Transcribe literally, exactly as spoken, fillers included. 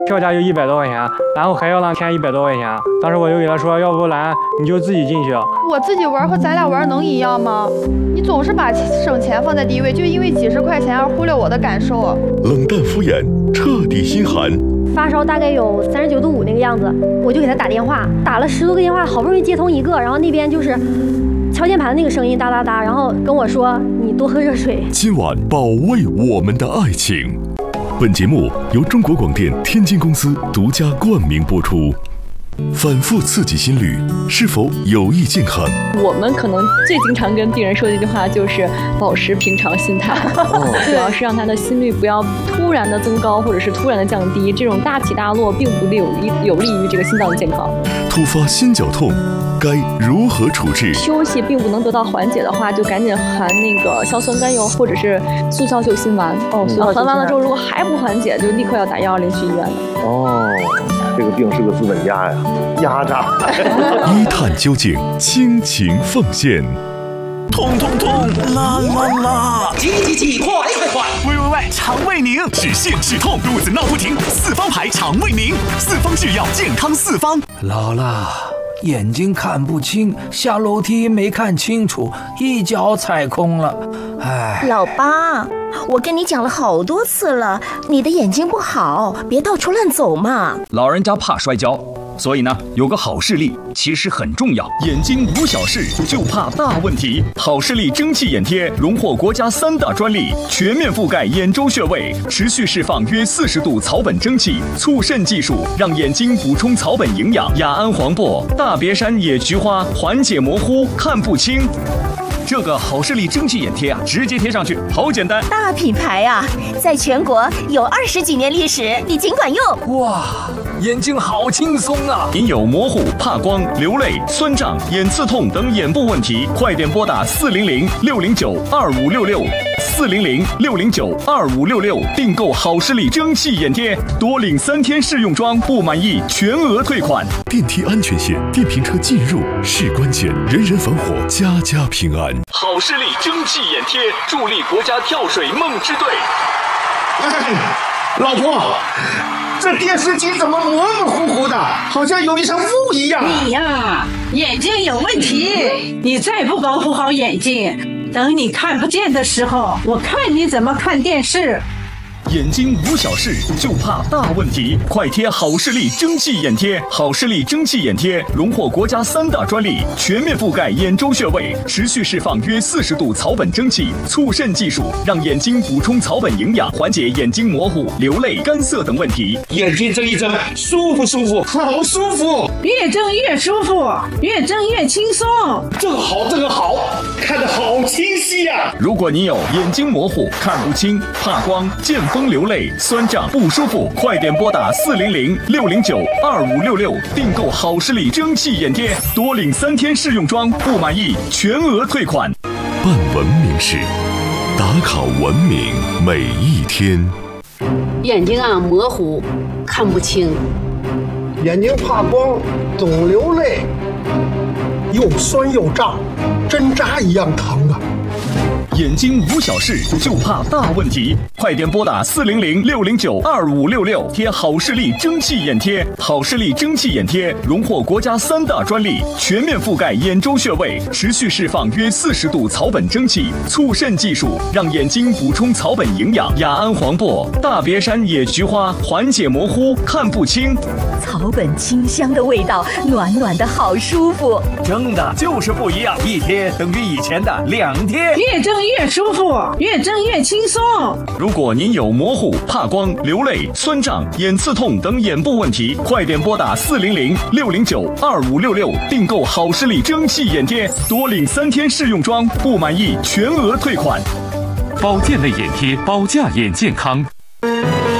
票价就一百多块钱，然后还要让添一百多块钱。当时我就给他说，要不然你就自己进去。 我自己玩和咱俩玩能一样吗？你总是把省钱放在第一位，就因为几十块钱而忽略我的感受。 冷淡敷衍，彻底心寒。 发烧大概有三十九度五那个样子，我就给他打电话，打了十多个电话，好不容易接通一个，然后那边就是敲键盘那个声音哒哒哒，然后跟我说你多喝热水。 今晚保卫我们的爱情。本节目由中国广电天津公司独家冠名播出。反复刺激心率是否有益健康？ 我们可能最经常跟病人说的一句话就是保持平常心态，主要是让他的心率不要突然的增高或者是突然的降低，这种大起大落并不有利有利于这个心脏的健康。 突发心绞痛该如何处置？ 休息并不能得到缓解的话，就赶紧含那个硝酸甘油或者是速效救心丸。哦，含完了之后如果还不缓解，就立刻要打一二零去医院了。 哦。这个病是个资本家呀，压榨。 一探究竟，倾情奉献。 痛痛痛，啦啦啦！ 急急急，快快快！ 喂喂喂，肠胃宁止泻止痛，肚子闹不停，四方牌肠胃宁，四方制药，健康四方。 老了，眼睛看不清，下楼梯没看清楚，一脚踩空了。哎， 老八，我跟你讲了好多次了，你的眼睛不好，别到处乱走嘛。 老人家怕摔跤，所以呢，有个好视力其实很重要。眼睛无小事，就怕大问题。好视力蒸汽眼贴荣获国家三大专利，全面覆盖眼周穴位，持续释放约四十度草本蒸汽，促渗技术让眼睛补充草本营养。雅安黄柏、大别山野菊花缓解模糊，看不清。这个好视力蒸汽眼贴啊，直接贴上去，好简单。 大品牌啊，在全国有二十几年历史，你尽管用。 哇，眼睛好轻松啊！ 您有模糊、怕光、流泪、酸胀、眼刺痛等眼部问题，快点拨打四零零六零九二五六六四零零六零九二五六六订购好视力蒸汽眼贴，多领三天试用装，不满意全额退款。 电梯安全线，电瓶车进入是关键，人人防火，家家平安。 好视力蒸汽眼贴，助力国家跳水梦之队。 哎，老婆，这电视机怎么模模糊糊的，好像有一层雾一样。 你呀，眼睛有问题，你再不保护好眼睛，等你看不见的时候，我看你怎么看电视。 眼睛无小事，就怕大问题。快贴好视力蒸汽眼贴！好视力蒸汽眼贴荣获国家三大专利，全面覆盖眼周穴位，持续释放约四十度草本蒸汽，促渗技术让眼睛补充草本营养，缓解眼睛模糊、流泪、干涩等问题。 眼睛睁一睁，舒服舒服，好舒服！ 越睁越舒服，越睁越轻松。 这个好，这个好，看得好清晰呀、啊！ 如果你有眼睛模糊、看不清、怕光、见风流泪、酸胀不舒服，快点拨打四零零六零九二五六六订购好视力蒸汽眼贴，多领三天试用装，不满意全额退款。 办文明事，打卡文明每一天。 眼睛啊模糊，看不清， 眼睛怕光，总流泪，又酸又胀，针扎一样疼啊！ 眼睛无小事，就怕大问题。快点拨打四零零六零九二五六六贴好视力蒸汽眼贴。好视力蒸汽眼贴荣获国家三大专利，全面覆盖眼周穴位，持续释放约四十度草本蒸汽，促渗技术让眼睛补充草本营养。雅安黄柏、大别山野菊花缓解模糊，看不清。 草本清香的味道，暖暖的好舒服。 蒸的就是不一样，一贴等于以前的两贴。 越蒸越舒服，越蒸越轻松。 如果您有模糊、怕光、流泪、酸胀、眼刺痛等眼部问题，快点拨打四零零六零九二五六六订购好视力蒸汽眼贴，多领三天试用装，不满意全额退款。 保健类眼贴，保驾眼健康。